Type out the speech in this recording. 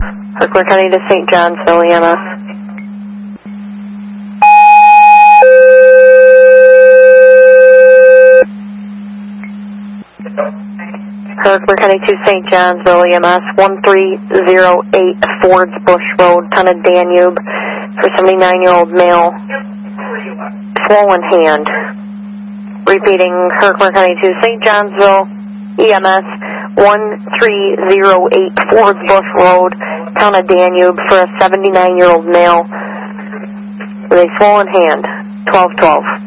Herkimer County to St. Johnsville, EMS. Herkimer County to St. Johnsville, EMS, 1308 Fords Bush Road, Town of Danube, for 79-year-old male, swollen hand. Repeating, Herkimer County to St. Johnsville, EMS, 1308 Fords Bush Road, Town of Danube, for a 79-year-old male with a swollen hand, 1212.